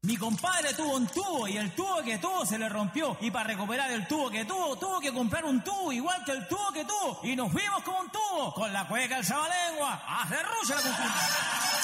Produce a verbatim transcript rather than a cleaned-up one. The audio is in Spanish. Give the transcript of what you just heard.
Mi compadre tuvo un tubo y el tubo que tuvo se le rompió. Y para recuperar el tubo que tuvo, tuvo que comprar un tubo igual que el tubo que tuvo. Y nos fuimos con un tubo, con la cueca del Sabalengua. ¡Hace rucha la conjunta!